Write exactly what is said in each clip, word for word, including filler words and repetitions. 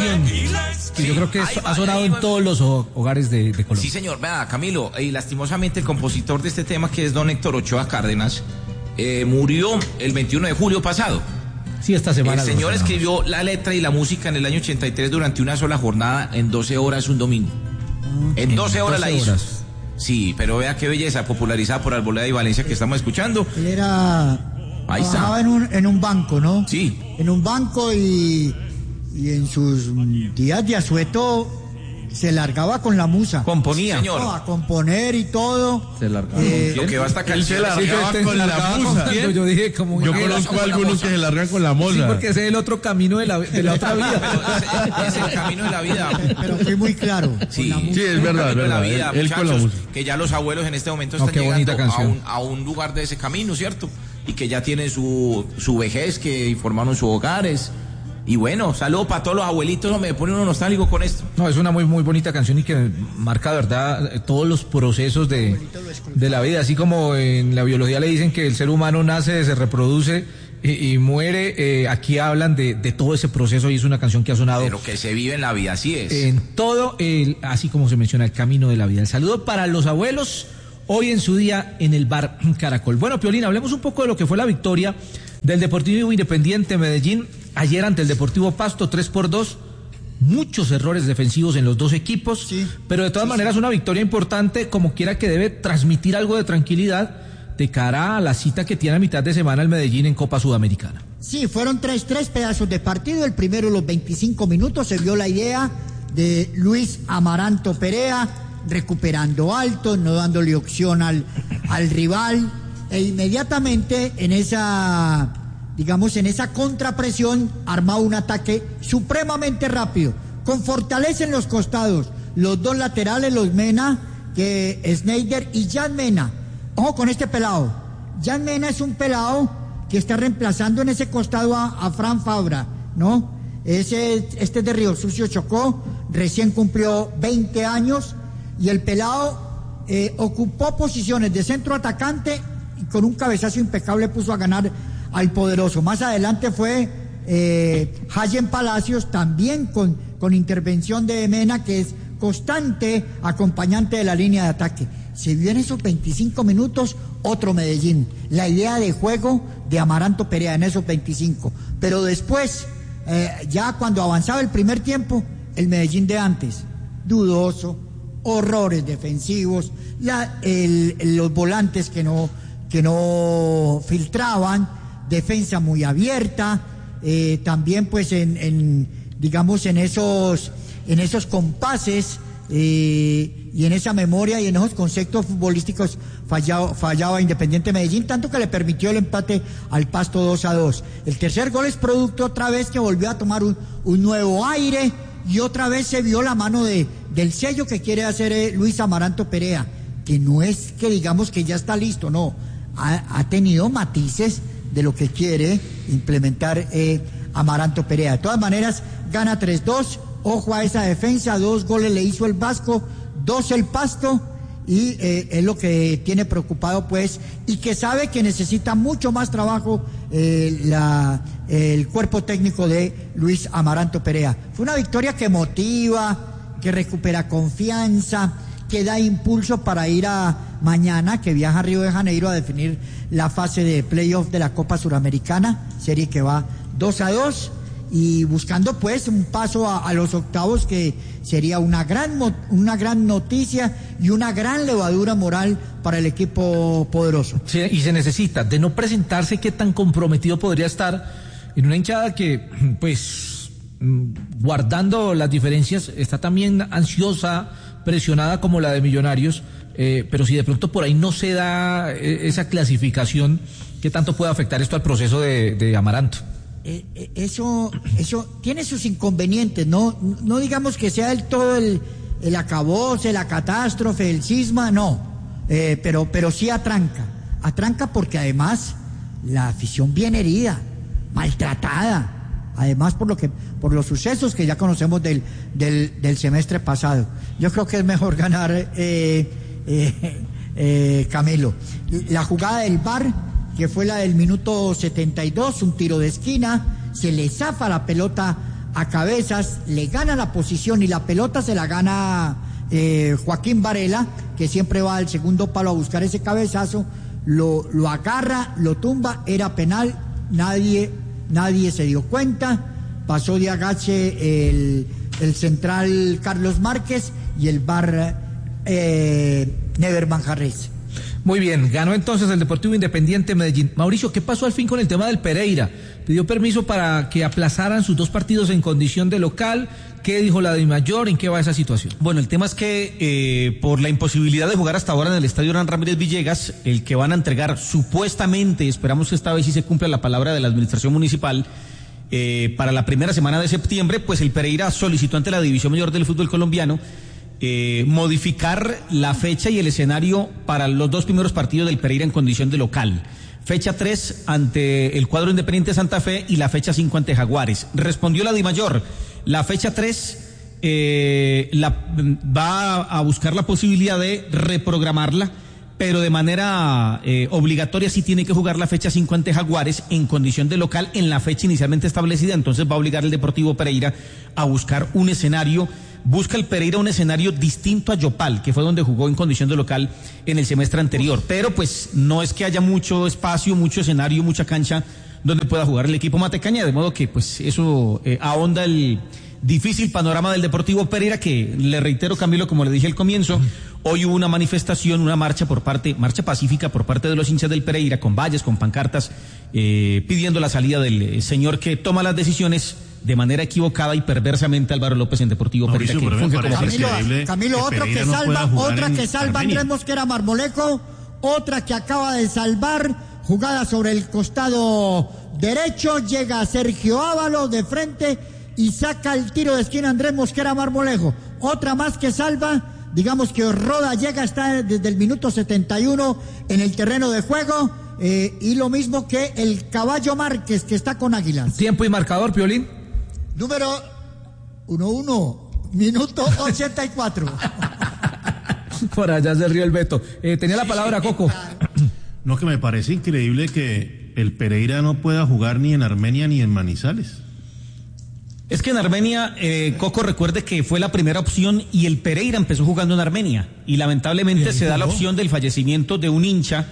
canción que yo creo que Ay, ha sonado en todos los hogares de, de Colombia. Sí, señor. Vea, Camilo, y lastimosamente el compositor de este tema, que es don Héctor Ochoa Cárdenas, eh, murió el veintiuno de julio pasado. Sí, esta semana. El señor escribió la letra y la música en el año ochenta y tres durante una sola jornada en doce horas un domingo. En doce horas la hizo. Horas. Sí, pero vea qué belleza, popularizada por Arboleda y Valencia, que estamos escuchando. Él era... Ahí trabajaba en un, en un banco, ¿no? Sí. En un banco y, y en sus días de asueto se largaba con la musa. Componía. Sí, señor. No, a componer y todo. Se largaba. Eh, lo que va hasta Él se largaba sí, con la musa. Yo dije como Yo conozco a algunos que se largan con la moza. Sí, porque ese es el otro camino de la, de la otra vida. Es el camino de la vida. Pero fui muy claro. Sí, sí, es verdad, es verdad. Vida, él, él con la música. Que ya los abuelos en este momento No, están llegando a un, a un lugar de ese camino, ¿cierto? Y que ya tienen su, su vejez, que formaron sus hogares. Y bueno, saludos para todos los abuelitos, me pone uno nostálgico con esto. No, es una muy muy bonita canción y que marca de verdad todos los procesos de, de la vida, así como en la biología le dicen que el ser humano nace, se reproduce y, y muere, eh, aquí hablan de, de todo ese proceso y es una canción que ha sonado. De lo que se vive en la vida, así es. En todo, el, así como se menciona, el camino de la vida. El saludo para los abuelos, hoy en su día en el bar Caracol. Bueno, Piolín, hablemos un poco de lo que fue la victoria del Deportivo Independiente Medellín ayer ante el Deportivo Pasto, tres por dos, muchos errores defensivos en los dos equipos, sí, pero de todas sí, maneras sí. Una victoria importante, como quiera, que debe transmitir algo de tranquilidad de cara a la cita que tiene a mitad de semana el Medellín en Copa Sudamericana. Sí, fueron tres, tres pedazos de partido. El primero, los veinticinco minutos, se vio la idea de Luis Amaranto Perea, recuperando alto, no dándole opción al, al rival, e inmediatamente en esa... digamos, en esa contrapresión, armaba un ataque supremamente rápido, con fortaleza en los costados, los dos laterales, los Mena, que Sneijder y Jan Mena. Ojo con este pelado. Jan Mena es un pelado que está reemplazando en ese costado a, a Fran Fabra, ¿no? Ese, este es de Río Sucio, Chocó, recién cumplió veinte años, y el pelado eh, ocupó posiciones de centro atacante y con un cabezazo impecable puso a ganar al poderoso. Más adelante fue eh, Hayen Palacios, también con, con intervención de Mena, que es constante acompañante de la línea de ataque. Se vio en esos veinticinco minutos otro Medellín, la idea de juego de Amaranto Perea en esos veinticinco, pero después, eh, ya cuando avanzaba el primer tiempo, el Medellín de antes, dudoso, horrores defensivos, la, el, los volantes que no, que no filtraban, defensa muy abierta, eh, también pues en, en digamos en esos en esos compases eh, y en esa memoria y en esos conceptos futbolísticos fallaba, fallaba Independiente Medellín, tanto que le permitió el empate al Pasto dos a dos. El tercer gol es producto otra vez que volvió a tomar un, un nuevo aire y otra vez se vio la mano de del sello que quiere hacer eh, Luis Amaranto Perea, que no es que digamos que ya está listo, no, ha, ha tenido matices de lo que quiere implementar eh, Amaranto Perea. De todas maneras, gana tres dos, ojo a esa defensa, dos goles le hizo el Vasco, dos el Pasto, y eh, es lo que tiene preocupado pues, y que sabe que necesita mucho más trabajo eh, la, el cuerpo técnico de Luis Amaranto Perea. Fue una victoria que motiva, que recupera confianza, que da impulso para ir a mañana, que viaja a Río de Janeiro a definir la fase de playoff de la Copa Suramericana, serie que va dos a dos, y buscando pues un paso a, a los octavos, que sería una gran, una gran noticia y una gran levadura moral para el equipo poderoso. Sí, y se necesita de no presentarse, qué tan comprometido podría estar en una hinchada que pues guardando las diferencias está también ansiosa, presionada como la de Millonarios, eh, pero si de pronto por ahí no se da eh, esa clasificación, ¿qué tanto puede afectar esto al proceso de, de Amaranto? Eh, eh, eso eso tiene sus inconvenientes, no no digamos que sea el todo el, el acabose, la catástrofe, el cisma, no, eh, pero, pero sí atranca, atranca porque además la afición viene herida, maltratada, además por lo que por los sucesos que ya conocemos del, del, del semestre pasado. Yo creo que es mejor ganar, eh, eh, eh, Camilo. La jugada del V A R, que fue la del minuto setenta y dos, un tiro de esquina, se le zafa la pelota a Cabezas, le gana la posición y la pelota se la gana eh, Joaquín Varela, que siempre va al segundo palo a buscar ese cabezazo, lo, lo agarra, lo tumba, era penal, nadie, nadie se dio cuenta, pasó de agache el, el central Carlos Márquez y el V A R eh, Never Manjarres. Muy bien, ganó entonces el Deportivo Independiente Medellín. Mauricio, ¿qué pasó al fin con el tema del Pereira? Pidió permiso para que aplazaran sus dos partidos en condición de local. ¿Qué dijo la DIMAYOR? ¿En qué va esa situación? Bueno, el tema es que eh, por la imposibilidad de jugar hasta ahora en el Estadio Hernán Ramírez Villegas, el que van a entregar supuestamente, esperamos que esta vez sí se cumpla la palabra de la administración municipal, eh, para la primera semana de septiembre, pues el Pereira solicitó ante la División Mayor del Fútbol Colombiano Eh, modificar la fecha y el escenario para los dos primeros partidos del Pereira en condición de local. Fecha tres ante el cuadro Independiente Santa Fe y la fecha cinco ante Jaguares. Respondió la DIMAYOR, la fecha tres eh, la, va a buscar la posibilidad de reprogramarla, pero de manera eh, obligatoria sí tiene que jugar la fecha cinco ante Jaguares en condición de local en la fecha inicialmente establecida. Entonces va a obligar al Deportivo Pereira a buscar un escenario. Busca el Pereira un escenario distinto a Yopal, que fue donde jugó en condición de local en el semestre anterior. Pero pues no es que haya mucho espacio, mucho escenario, mucha cancha donde pueda jugar el equipo matecaña, de modo que pues eso eh, ahonda el difícil panorama del Deportivo Pereira, que le reitero, Camilo, como le dije al comienzo, hoy hubo una manifestación, una marcha por parte, marcha pacífica por parte de los hinchas del Pereira, con valles, con pancartas, eh, pidiendo la salida del eh, señor que toma las decisiones de manera equivocada y perversamente, Álvaro López, en Deportivo Pereira, que funge como Camilo, Camilo, otro que no salva, otra que salva Andrés Mosquera Marmolejo, otra que acaba de salvar, jugada sobre el costado derecho, llega Sergio Ávalo de frente y saca el tiro de esquina Andrés Mosquera Marmolejo. Otra más que salva, digamos que Roda llega, está desde el minuto setenta y uno en el terreno de juego, eh, y lo mismo que el Caballo Márquez, que está con Águilas. Tiempo y marcador, Piolín. Número uno uno, minuto ochenta y cuatro. Por allá se rió el Beto. Eh, tenía la palabra Coco. No, que me parece increíble que el Pereira no pueda jugar ni en Armenia ni en Manizales. Es que en Armenia, eh, Coco, recuerde que fue la primera opción y el Pereira empezó jugando en Armenia. Y lamentablemente se da la opción del fallecimiento de un hincha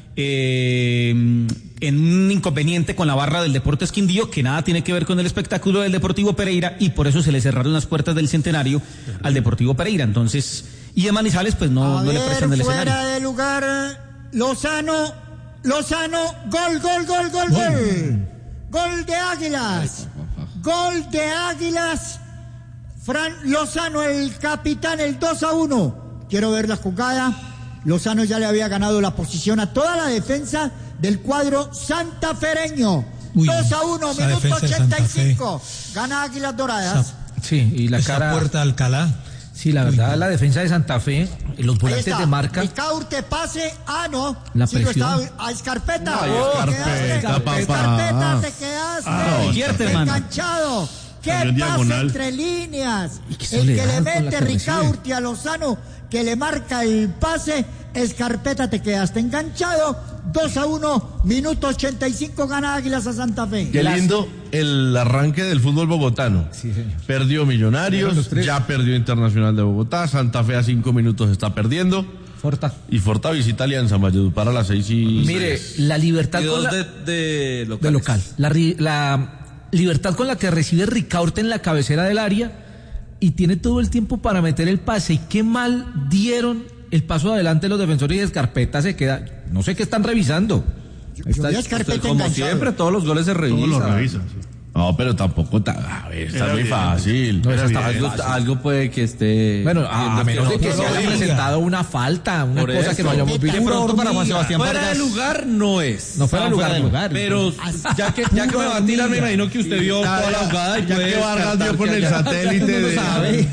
eh, en un inconveniente con la barra del Deportes Quindío, que nada tiene que ver con el espectáculo del Deportivo Pereira, y por eso se le cerraron las puertas del centenario al Deportivo Pereira. Entonces, y en Manizales, pues no, no le prestan el escenario. Fuera de lugar, Lozano, Lozano, gol, gol, gol, gol, gol. Gol de Águilas. Gol de Águilas. Fran Lozano, el capitán, el dos a uno. Quiero ver la jugada. Lozano ya le había ganado la posición a toda la defensa del cuadro santafereño. Uy, dos a uno, minuto ochenta y cinco. Gana Águilas Doradas. Sí, y la esa cara. Puerta de Alcalá. Sí, la verdad, Uy, la defensa de Santa Fe, los volantes de marca. Ricaurte pase, ah, no. La sí, presión. Está, a Escarpeta. No, oh, Escarpeta, papá. Escarpeta, te quedaste. Ah, no, enganchado. ¿Qué pasa diagonal entre líneas? El que le mete Ricaurte a Lozano, que le marca el pase, Escarpeta, te quedaste enganchado. dos a uno, minuto ochenta y cinco, gana Águilas a Santa Fe. Qué lindo el arranque del fútbol bogotano. Sí, señor. Perdió Millonarios, ya perdió Internacional de Bogotá, Santa Fe a cinco minutos está perdiendo. Forta. Y Forta visita Alianza Valledupar a las seis y... Mire, la libertad con la... de, de, de local. La, la libertad con la que recibe Ricaurte en la cabecera del área y tiene todo el tiempo para meter el pase. Y qué mal dieron el paso adelante los defensores, y Escarpeta se queda. No sé qué están revisando. Yo, yo vi a Escarpeta como enganchado. siempre, todos los goles se revisan. Todos lo revisan, sí. No, pero tampoco está, a ver, está Era muy bien. fácil. No, eso está Algo, algo puede que esté... Bueno, a, a menos de que no se lo haya diga. presentado una falta, una Por cosa eso. que no hayamos visto. De pronto para Juan Sebastián Fuera Vargas. de lugar no es. No fuera de lugar, fuera de no. lugar. Pero ya que, ya que me va a tirar, me imagino que usted vio toda la jugada y Ya puede que Vargas dio descartar con que el haya- satélite Uno de... sabe.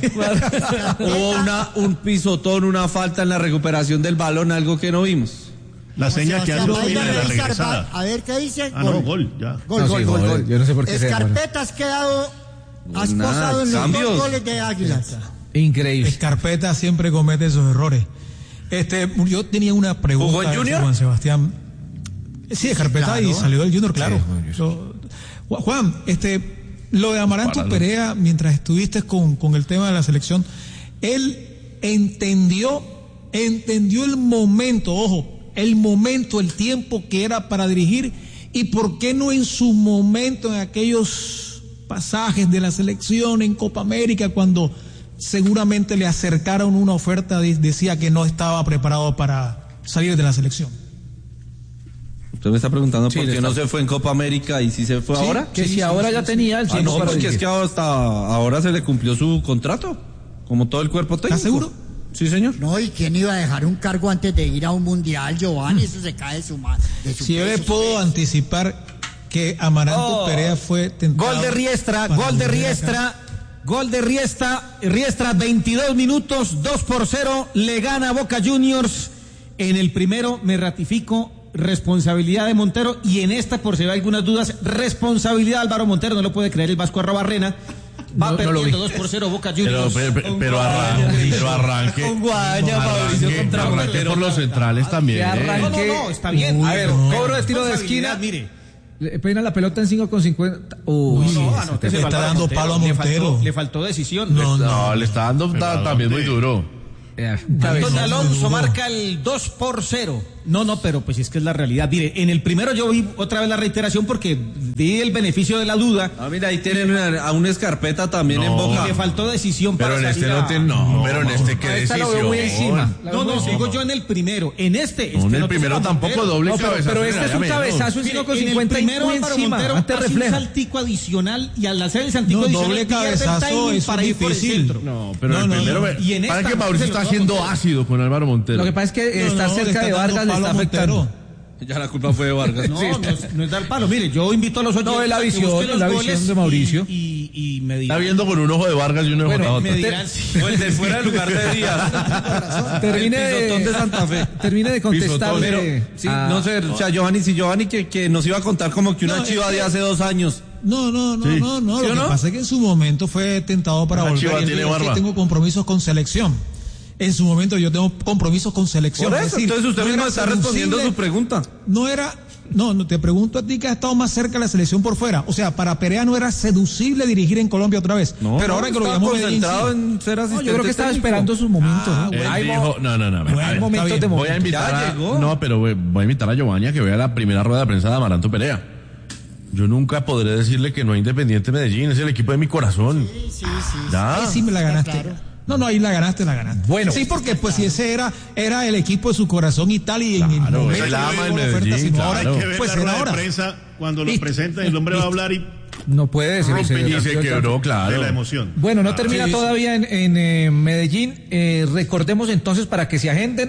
Hubo una, un pisotón, una falta en la recuperación del balón, algo que no vimos. La seña que Sebastián, ando vaya viene a de la revisar, regresada. va, a ver qué dice. Ah, no, gol, ya. Gol, No, gol, sí, gol, gol. gol. Yo no sé por qué se Escarpeta has quedado, has Nada, posado en los cambios. dos goles de Águilas. Increíble. Escarpeta siempre comete esos errores. Este, yo tenía una pregunta. ¿Jugó en Junior? Juan Sebastián. Sí, Escarpeta claro. y salió del Junior, claro. Sí, Yo- Juan, este, Lo de Amaranto Para Perea, mientras estuviste con, con el tema de la selección, él entendió, entendió el momento, ojo, el momento, el tiempo que era para dirigir, y por qué no en su momento, en aquellos pasajes de la selección en Copa América, cuando seguramente le acercaron una oferta, decía que no estaba preparado para salir de la selección. Usted me está preguntando Sí, por qué está... no se fue en Copa América y si se fue sí, ahora. Que sí, si sí, ahora sí, ya sí. tenía el Ah, tiempo no, para porque es dirigir. que hasta ahora se le cumplió su contrato, como todo el cuerpo técnico. ¿Estás seguro? Sí, señor. No, ¿y quién iba a dejar un cargo antes de ir a un mundial, Giovanni? Eso se cae de su mano. Si yo le puedo anticipar que Amaranto Oh, Perea fue tentado. Gol de Riestra, para gol de volver Riestra, acá. gol de Riestra, Riestra, veintidós minutos, dos por cero, le gana Boca Juniors. En el primero me ratifico, responsabilidad de Montero, y en esta, por si hay algunas dudas, responsabilidad de Álvaro Montero, no lo puede creer el Vasco Arrobarrena. Va No, no lo perdiendo vi. dos por cero Boca Pero, Juniors. pero, pero, pero arranque, pero arranque. Con Guaña, Mauricio, Arranque, contra arranque Montero. por los centrales también. Que eh. No, no, no, está bien. Uy, A ver, no. cobro de tiro de esquina, Responsabilidad, mire. Le pena la pelota en cinco con cincuenta. Uy, No, no, esa anótese le el está Álvaro dando palo a Le Montero. faltó, le faltó decisión. No, no. No, le está dando ta- también muy duro. eh, Don cabeza. Alonso marca el dos por cero. No, no, pero pues es que es la realidad. Mire, en el primero yo vi otra vez la reiteración porque di el beneficio de la duda. Ah, mira, ahí tienen una, a una escarpeta también No. en Y Boca. le faltó decisión Pero para en este salir no a- tiene. No, pero en este qué Ah, esta decisión. lo veo muy encima. La No, veo no, muy digo encima. yo en el primero. En este. No, este en el no primero toca tampoco Montero. doble No, pero, cabezazo. pero en este el es un área menos. cabezazo en Mire, cinco con en el cincuenta y primero muy Álvaro encima. Montero Antes hace un refleja. saltico adicional y al hacer el saltico No, adicional doble pierde el cabezazo, timing eso para es ir por el difícil. centro. No, pero No, el no, primero. no. ve- Y en para esta que Mauricio se lo está dio a haciendo Montero. ácido con Álvaro Montero. Lo que pasa es que No, estar no, le cerca están de dando Vargas le palo está a Montero. afectando. Ya la culpa fue de Vargas. No, no, es, no es dar palo. Mire, yo invito a los oyentes No, es la a que visión, busquen los la goles visión de Mauricio. Y, y, y me Está digan. viendo con un ojo de Vargas y uno de Bueno, J J. Me dirán si- O el de fuera del lugar de Díaz. Termine El pisotón de, de Santa Fe. termine de contestarle. Pero, sí, a- no sé, o sea, Giovanni, si Giovanni que, que nos iba a contar como que una No, chiva es de que- hace dos años. No, no, no, Sí. no, no. ¿Sí Lo o que no? pasa es que en su momento fue tentado para La volver. Chiva y él tiene dijo, "Es que barba". tengo compromisos con selección. En su momento yo tengo compromisos con selección. Por Es eso, decir, entonces usted no mismo era está respondiendo seducible, su pregunta. No era, no, no, te pregunto a ti que has estado más cerca de la selección por fuera. O sea, para Perea no era seducible dirigir en Colombia otra vez. No, pero no, ahora que lo estaba llamó Medellín, concentrado sí. en ser No, asistente yo creo que estaba técnico. esperando sus momentos. Ah, ¿no? Él Hay mo- dijo, no, no, no. Bueno, a ver, está momentos bien. de Voy a momento. invitar Ya a, llegó. no, pero voy, voy a invitar a Giovanni a que vea la primera rueda de prensa de Amaranto Perea. Yo nunca podré decirle que no hay Independiente Medellín, es el equipo de mi corazón. Sí, sí, sí. Ya. Ahí sí me la ganaste. Claro. No, no, ahí la ganaste, la ganaste. Bueno. Sí, porque pues si ese era, era el equipo de su corazón y tal, y en el Claro, momento él ama que el hubo la oferta, Medellín, sino claro. ahora, Hay que ver pues la era rueda ahora. de prensa cuando lo Listo. presentan y el hombre va a hablar y No puede decir. Rompe Y se quebró, claro. de la emoción. Bueno, no termina sí, sí. todavía en, en, eh, Medellín. Eh, recordemos entonces para que se agenden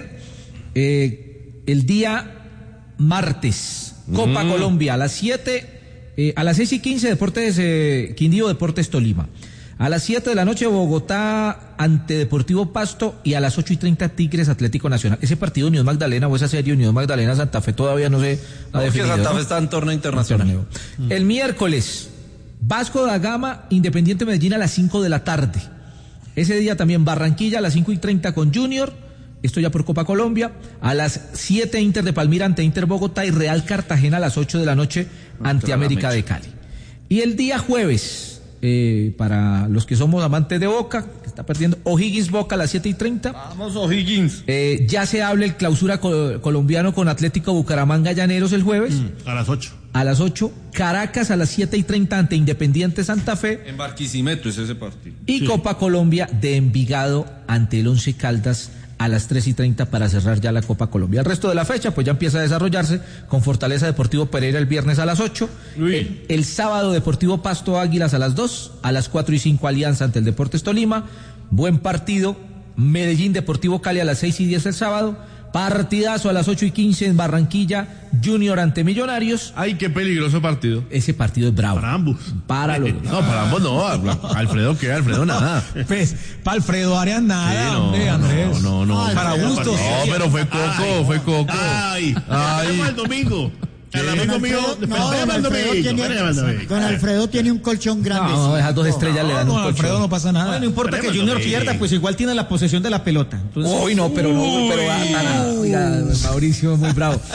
eh, el día martes, Copa Mm. Colombia, a las siete, eh, a las seis y quince, Deportes eh, Quindío, Deportes Tolima. A las siete de la noche, Bogotá ante Deportivo Pasto, y a las ocho y treinta, Tigres Atlético Nacional. Ese partido Unión Magdalena o esa serie Unión Magdalena Santa Fe todavía no se ha No, que definido. Santa ¿no? Fe está en torneo internacional. Torneo. El miércoles, Vasco da Gama, Independiente Medellín a las cinco de la tarde. Ese día también Barranquilla a las cinco y treinta con Junior, esto ya por Copa Colombia. A las siete, Inter de Palmira ante Inter Bogotá, y Real Cartagena a las ocho de la noche ante América de Cali. Y el día jueves, eh, para los que somos amantes de Boca, que está perdiendo, O'Higgins Boca a las siete y treinta. Vamos, O'Higgins. Eh, ya se habla el clausura co- colombiano con Atlético Bucaramanga Llaneros el jueves. A las ocho. A las ocho, Caracas a las siete y treinta ante Independiente Santa Fe, En Barquisimeto es ese partido. y Copa Colombia de Envigado ante el Once Caldas a las tres y treinta para cerrar ya la Copa Colombia. El resto de la fecha pues ya empieza a desarrollarse con Fortaleza Deportivo Pereira el viernes a las ocho, el, el sábado Deportivo Pasto Águilas a las dos, a las cuatro y cinco Alianza ante el Deportes Tolima, buen partido, Medellín Deportivo Cali a las seis y diez el sábado, partidazo a las ocho y quince en Barranquilla, Junior ante Millonarios. Ay, qué peligroso partido. Ese partido es bravo. Para ambos. Para los dos. No, para ambos no. Alfredo, ¿qué? Alfredo, nada. Pues, para Alfredo Arias nada, Sí, no, hombre, Andrés. no, no, no. Para Alfredo, gustos. No, pero fue Coco, fue Coco. Ay, Ay. ay. el domingo. El amigo mío. No, don Espérame al Alfredo, domingo, tiene, espérame al domingo. don Alfredo tiene un colchón grande. No, no, esas dos estrellas le dan No, un con Alfredo colchón. no pasa nada. No, no importa que Esperemos Junior domingo. pierda, pues igual tiene la posesión de la pelota. Entonces, Uy, no, pero no, pero ah, ah, oiga, Mauricio es muy bravo.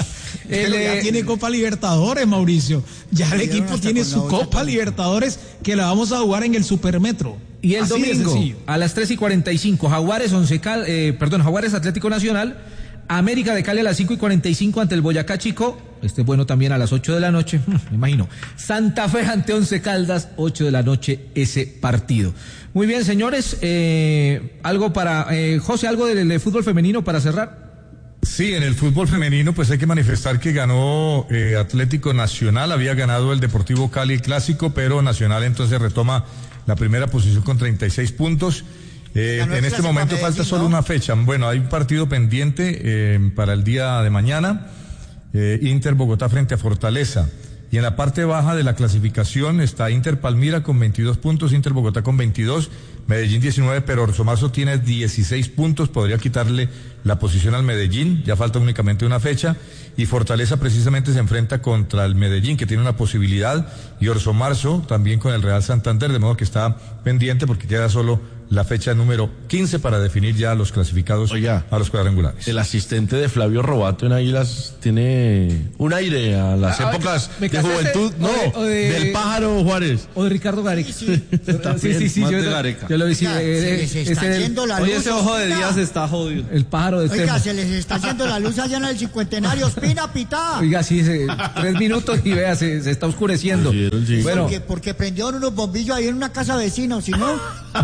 Pero El, ya eh, tiene Copa Libertadores, Mauricio. Ya el Dieron equipo hasta tiene con la su bolsa Copa con- Libertadores que la vamos a jugar en el Supermetro. Y el Así de domingo, sencillo. a las tres y cuarenta y cinco, Jaguares, Once Cal, eh, perdón, Jaguares Atlético Nacional, América de Cali a las cinco y cuarenta y cinco ante el Boyacá Chico, este es bueno también a las ocho de la noche, me imagino. Santa Fe ante Once Caldas, ocho de la noche ese partido. Muy bien, señores, eh, algo para, eh, José, algo del, del fútbol femenino para cerrar. Sí, en el fútbol femenino pues hay que manifestar que ganó eh, Atlético Nacional, había ganado el Deportivo Cali Clásico, pero Nacional entonces retoma la primera posición con treinta y seis puntos. Eh, Ganó el en este Clásico momento a Medellín, falta solo ¿no? una fecha. Bueno, hay un partido pendiente eh, para el día de mañana, eh, Inter Bogotá frente a Fortaleza. Y en la parte baja de la clasificación está Inter Palmira con veintidós puntos, Inter Bogotá con veintidós, Medellín diecinueve, pero Orso Marzo tiene dieciséis puntos, podría quitarle la posición al Medellín, ya falta únicamente una fecha, y Fortaleza precisamente se enfrenta contra el Medellín, que tiene una posibilidad, y Orso Marzo también con el Real Santander, de modo que está pendiente porque queda solo la fecha número quince para definir ya los clasificados Oiga, a los cuadrangulares. El asistente de Flavio Robato en Águilas tiene un aire a las Ah, épocas me de casaste, juventud, o no, de- o de- del pájaro Juárez. O de Ricardo Gareca. Sí, sí. sí, sí, sí, más yo, de lo- Gareca. yo lo vi, sí, Oiga, eh, se eh, les está ese del- yendo la Oye, luz. ese ojo de Ospina. Díaz está jodido. el pájaro de Oiga, Temo. se les está yendo la luz allá en el cincuentenario. Ospina, pitá. Oiga, sí, se- tres minutos y vea, se, se está oscureciendo. Sí, sí. Bueno, Porque, porque prendieron unos bombillos ahí en una casa vecina, o si no.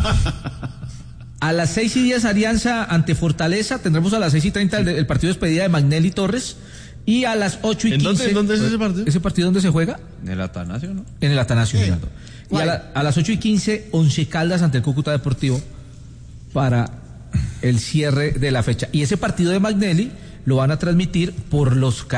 a las seis y diez Alianza ante Fortaleza, tendremos a las seis y treinta el, el partido de despedida de Magnelli Torres, y a las ocho y ¿En quince... dónde- en dónde es ese partido? ¿Ese partido dónde se juega? En el Atanasio, ¿no? En el Atanasio, Sí. Giraldo. Y a, ¿Cuál? la- a las ocho y quince, Once Caldas ante el Cúcuta Deportivo para el cierre de la fecha. Y ese partido de Magnelli lo van a transmitir por los canales